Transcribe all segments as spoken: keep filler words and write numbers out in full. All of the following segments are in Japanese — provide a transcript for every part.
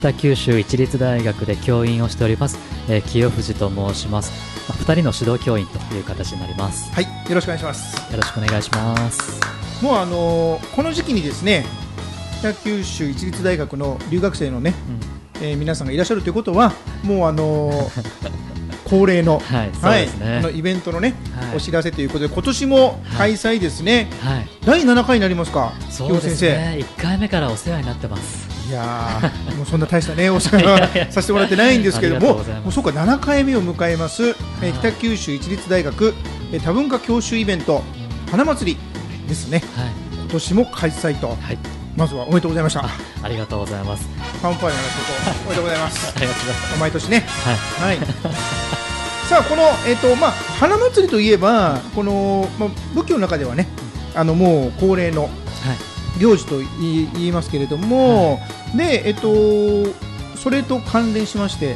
北九州市立大学で教員をしております、えー、清藤と申します。まあ、ふたりの指導教員という形になります。 はい、よろしくお願いします。 よろしくお願いします。 もうあのー、この時期にですね、北九州市立大学の留学生のね、うん、えー、皆さんがいらっしゃるということは、もうあのー、恒例の、 はい、そうですね、 はい、あのイベントのね、はい、お知らせということで、今年も開催ですね。はいはい、だいななかいになりますか。 そうですね。いっかいめからお世話になってます。 いやーもうそんな大したねお世話はさせてもらってないんですけども、もうそうかななかいめを迎えます、えー、北九州市立大学、えー、多文化教習イベント、うん、花祭りですね、はい、今年も開催と、はい、まずはおめでとうございました。 あ, ありがとうございます。 乾杯のことおめでとうございます。 ありがとうございます。 毎年ね、はい、はい、さあこの、えーとまあ、花祭りといえばこの、まあ、仏教の中ではね、あのもう恒例の、はい、行事と言いますけれども、はい、で、えっと、それと関連しまして、はい、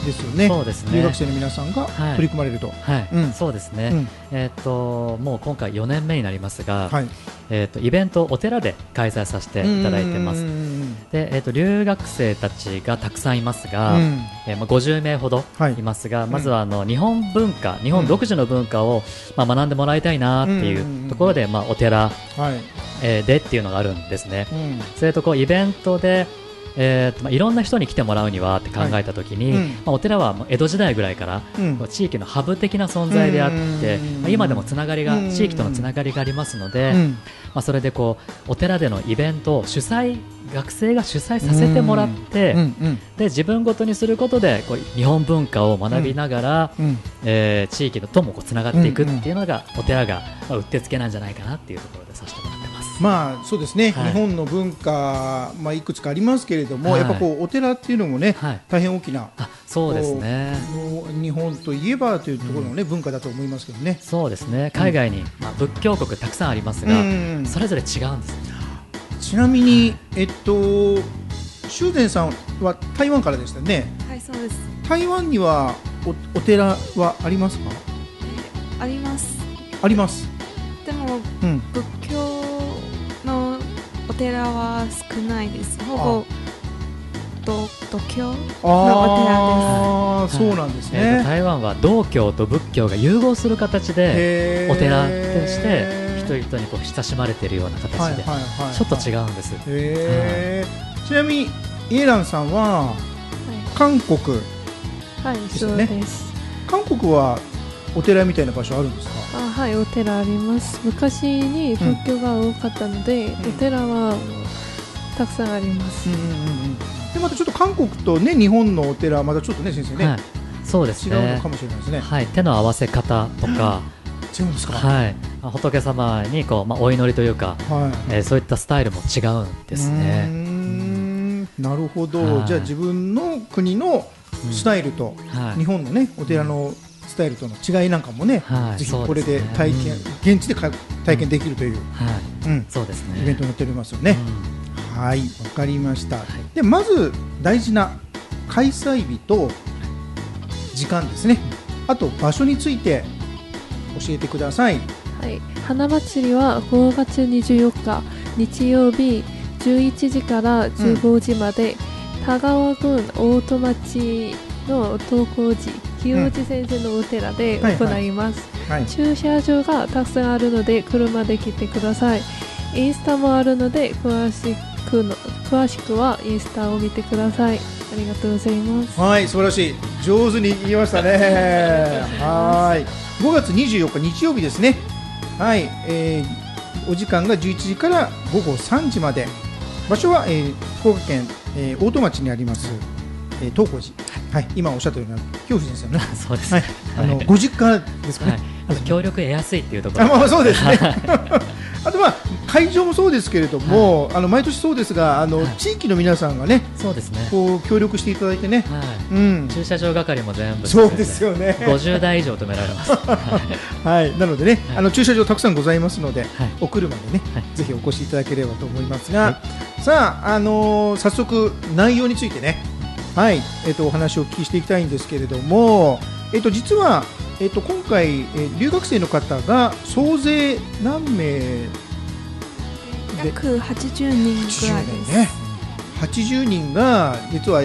ですよね。そうですね。留学生の皆さんが取り組まれると。 はい、うん、そうですね。うん、えっともう今回よねんめになりますが、はい、えっとイベントをお寺で開催させていただいてます。で、えっと留学生たちがたくさんいますが、うん、えー、まあごじゅうめいほどいますが、はい、まずはあの日本文化、日本独自の文化をまあ学んでもらいたいなっていうところで、まあお寺、はい、えー、でっていうのがあるんですね。うん、それとこうイベントで、えーとまあ、いろんな人に来てもらうにはって考えたときに、はい、うん、まあ、お寺はもう江戸時代ぐらいから、うん、地域のハブ的な存在であって、まあ、今でもつながりが地域とのつながりがありますので、うん、まあ、それでこうお寺でのイベントを主催学生が主催させてもらって、うんうん、で自分ごとにすることでこう日本文化を学びながら、うん、えー、地域ともこうつながっていくっていうのが、うんうん、お寺が、まあ、うってつけなんじゃないかなっていうところでさせてもらってます。 まあそうですね、はい、日本の文化、まあ、いくつかありますけれども、はい、やっぱこうお寺っていうのもね、はい、大変大きな、 あ、そうですね、 日本といえばというところの、ね、うん、文化だと思いますけどね。 そうですね、海外に、うん、まあ、仏教国たくさんありますが、うん、それぞれ違うんです。 ちなみに、えっと、修善さんは台湾からでしたね。 はい、そうです。 台湾には お, お寺はありますか？ えー、あります。 あります。 でも、うん、仏教のお寺は少ないです。ほぼ道教のお寺です。 あ、そうなんですね。 えー、台湾は道教と仏教が融合する形でお寺として人々にこう親しまれているような形でちょっと違うんです。 へー、はい、ちなみにイエランさんは、はい、韓国ですよね。 はい、そうです。 韓国はお寺みたいな場所あるんですか？ あ、はい、お寺あります。昔に仏教が多かったので、うん、お寺はたくさんあります。うんうんうん、 でまたちょっと韓国とね日本のお寺はまたちょっとね先生ね、はい、 そうですね、 違うのかもしれないですね。 はい、手の合わせ方とか違うんですか？ はい、仏様にこう、まあ、お祈りというか、はい、えー、そういったスタイルも違うんですね。 うーん、なるほど、はい、じゃあ自分の国のスタイルと、うん、はい、日本のねお寺のスタイルとの違いなんかもね、はい、ぜひこれで体験、うん、現地でか体験できるという、 はい、うん、そうですね、 イベントになっておりますよね。うん、はい、わかりました。はい、でまず大事な開催日と時間ですね、あと場所について教えてください。 はい、花祭りはごがつにじゅうよっか日曜日じゅういちじからじゅうごじまで、うん、田川郡大戸町の東光寺清治先生のお寺で行います。はいはいはい、駐車場がたくさんあるので車で来てください。インスタもあるので詳しくの詳しくはインスタを見てください。ありがとうございます。 はい、素晴らしい、上手に言いましたね。はい、ごがつにじゅうよっか日曜日ですね。はい、えー、お時間がじゅういちじからごごさんじまで、場所は、えー、福岡県、えー、大戸町にあります、えー、東光寺、はい、今おっしゃったような清藤先生の、ね、 そうです、 はい、あのご実家ですかね。はい、 あと協力得やすいっていうところ、 あ、まあ、そうですね。あとは会場もそうですけれども、はい、あの毎年そうですが、あの、はい、地域の皆さんがね、 そうですね、 こう協力していただいてね、 はい、うん、駐車場係も全部そうですよね。 ごじゅうだい以上止められます。 はい、なのでね、はい、あの駐車場たくさんございますので、はい、お車でね、はい、ぜひお越しいただければと思いますが、はい、さあ、あのー、早速内容についてね、はい、えっとお話をお聞きしていきたいんですけれども、えっと実はえっと今回、えー、留学生の方が総勢何名で？ 約はちじゅうにんぐらいです。ね、 はちじゅうにんが実は